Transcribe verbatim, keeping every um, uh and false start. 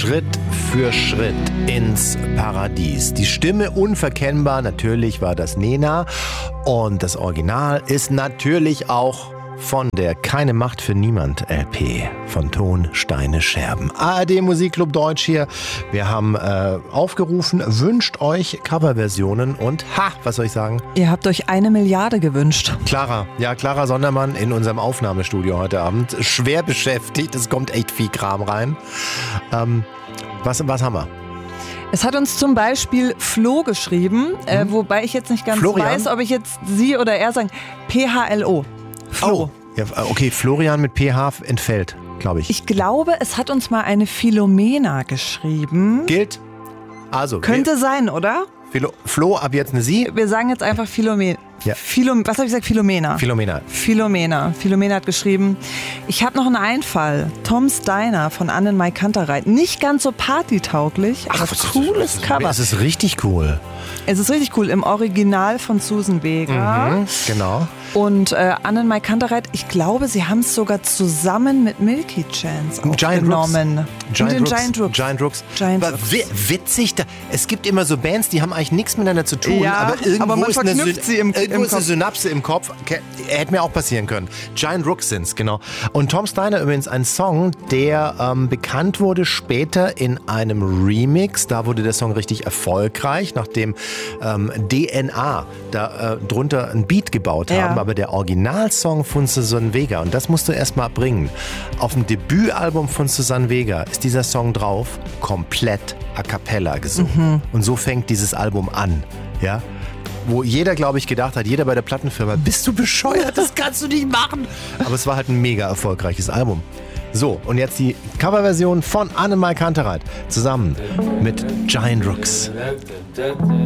Schritt für Schritt ins Paradies. Die Stimme unverkennbar, natürlich war das Nena. Und das Original ist natürlich auch von der Keine Macht für Niemand L P von Ton, Steine, Scherben. A R D Musikclub Deutsch hier. Wir haben äh, aufgerufen, wünscht euch Coverversionen und ha, was soll ich sagen? Ihr habt euch eine Milliarde gewünscht. Clara, ja, Clara Sondermann in unserem Aufnahmestudio heute Abend. Schwer beschäftigt, es kommt echt viel Kram rein. Ähm, was, was haben wir? Es hat uns zum Beispiel Flo geschrieben, mhm. äh, wobei ich jetzt nicht ganz Florian? weiß, ob ich jetzt sie oder er sagen. P H L O. Flo. Oh, ja, okay, Florian mit P H entfällt, glaube ich. Ich glaube, es hat uns mal eine Philomena geschrieben. Gilt? Also. Könnte sein, oder? Philo, Flo, ab jetzt eine Sie. Wir sagen jetzt einfach Philomena. Ja. Philom, was habe ich gesagt? Philomena. Philomena. Philomena. Philomena hat geschrieben, ich habe noch einen Einfall. Tom Steiner von Annenmai Kantereit. Nicht ganz so partytauglich, aber Ach, cooles ist, Cover. Es ist richtig cool. Es ist richtig cool. Im Original von Susan Vega. Mhm, genau. Und äh, Annenmai Kantereit, ich glaube, sie haben es sogar zusammen mit Milky Chance aufgenommen. Giant mit den Rooks. Giant Rooks. Giant Rooks. Giant aber Rooks. wi- witzig, da, es gibt immer so Bands, die haben eigentlich nichts miteinander zu tun, Ja, aber irgendwo aber man ist, eine, verknüpft sie im- irgendwo im ist eine Kopf. Synapse im Kopf. Okay, hätte mir auch passieren können. Giant Rooks sind's, genau. Und Tom Steiner übrigens ein Song, der ähm, bekannt wurde später in einem Remix. Da wurde der Song richtig erfolgreich, nachdem ähm, D N A da äh, drunter ein Beat gebaut Ja. haben. Aber der Originalsong von Susan Vega, und das musst du erst mal bringen, auf dem Debütalbum von Susan Vega ist dieser Song drauf, komplett a cappella gesungen. Mhm. Und so fängt dieses Album an, ja. Wo jeder, glaube ich, gedacht hat, jeder bei der Plattenfirma, bist du bescheuert, das kannst du nicht machen. Aber es war halt ein mega erfolgreiches Album. So, und jetzt die Coverversion von Annenmai Kantereit zusammen mit Giant Rooks.